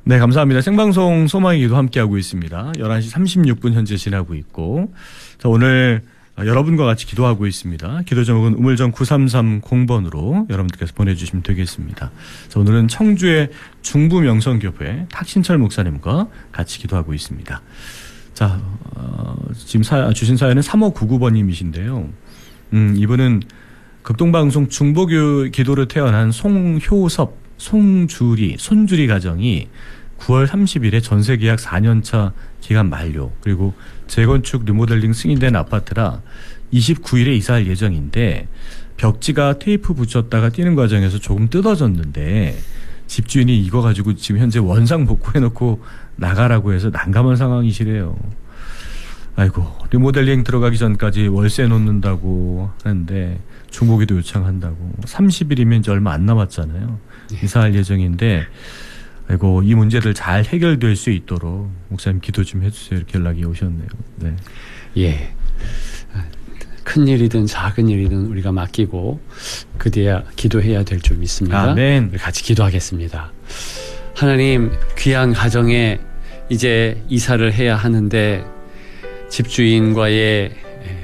네, 감사합니다. 생방송 소망의 기도 함께하고 있습니다. 11시 36분 현재 지나고 있고, 자, 오늘 여러분과 같이 기도하고 있습니다. 기도 제목은 우물정 9330번으로 여러분들께서 보내주시면 되겠습니다. 자, 오늘은 청주의 중부명성교회 탁신철 목사님과 같이 기도하고 있습니다. 자, 지금 주신 사연은 3599번님이신데요. 이분은 극동방송 중보교 기도로 태어난 송효섭, 손주리 가정이 9월 30일에 전세계약 4년차 기간 만료, 그리고 재건축 리모델링 승인된 아파트라 29일에 이사할 예정인데 벽지가 테이프 붙였다가 띄는 과정에서 조금 뜯어졌는데 집주인이 이거 가지고 지금 현재 원상 복구해놓고 나가라고 해서 난감한 상황이시래요. 아이고, 리모델링 들어가기 전까지 월세 놓는다고 하는데 중고기도 요청한다고. 30일이면 이제 얼마 안 남았잖아요. 이사할 예정인데 아이고, 이 문제들 잘 해결될 수 있도록 목사님 기도 좀 해주세요. 이렇게 연락이 오셨네요. 네. 예. 큰 일이든 작은 일이든 우리가 맡기고 그대야 기도해야 될 줄 믿습니다. 아멘. 우리 같이 기도하겠습니다. 하나님, 귀한 가정에 이제 이사를 해야 하는데 집주인과의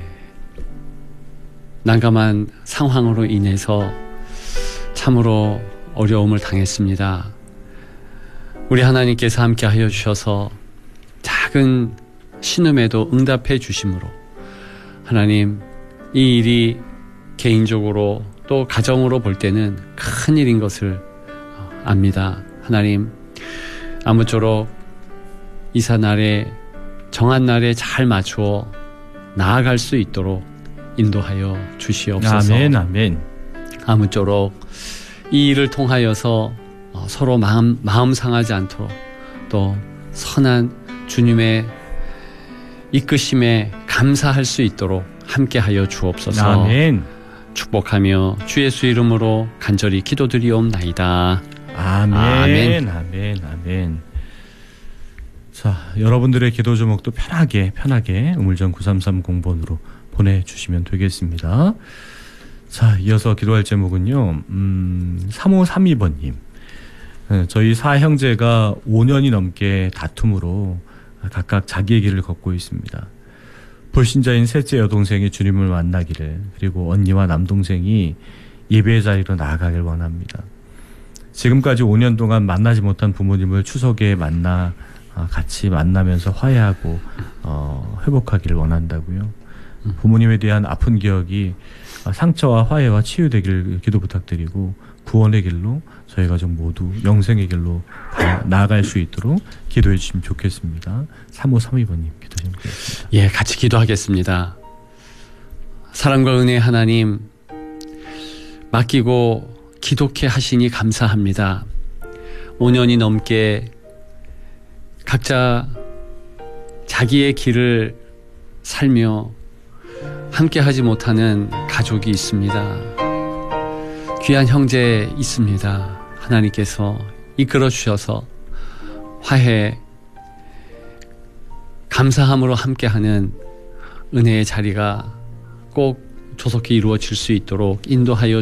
난감한 상황으로 인해서 참으로 어려움을 당했습니다. 우리 하나님께서 함께 하여 주셔서 작은 신음에도 응답해 주심으로 하나님, 이 일이 개인적으로 또 가정으로 볼 때는 큰 일인 것을 압니다. 하나님, 아무쪼록 이사 날에 정한 날에 잘 맞추어 나아갈 수 있도록 인도하여 주시옵소서. 아멘, 아멘. 아무쪼록 이 일을 통하여서 서로 마음 상하지 않도록 또 선한 주님의 이끄심에 감사할 수 있도록 함께하여 주옵소서. 아멘. 축복하며 주 예수 이름으로 간절히 기도드리옵나이다. 아멘. 아멘. 아멘. 아멘. 자, 여러분들의 기도 제목도 편하게 우물정 9330번으로 보내주시면 되겠습니다. 자, 이어서 기도할 제목은요, 3532번님. 저희 사형제가 5년이 넘게 다툼으로 각각 자기의 길을 걷고 있습니다. 불신자인 셋째 여동생이 주님을 만나기를, 그리고 언니와 남동생이 예배의 자리로 나아가길 원합니다. 지금까지 5년 동안 만나지 못한 부모님을 추석에 같이 만나면서 화해하고 회복하기를 원한다고요. 부모님에 대한 아픈 기억이 상처와 화해와 치유되기를 기도 부탁드리고 구원의 길로 저희 가족 모두 영생의 길로 나아갈 수 있도록 기도해 주시면 좋겠습니다. 3532번님 기도 좀 드리겠습니다. 예, 같이 기도하겠습니다. 사랑과 은혜의 하나님, 맡기고 기독해 하시니 감사합니다. 5년이 넘게 각자 자기의 길을 살며 함께 하지 못하는 가족이 있습니다. 귀한 형제 있습니다. 하나님께서 이끌어 주셔서 화해, 감사함으로 함께하는 은혜의 자리가 꼭 조속히 이루어질 수 있도록 인도하여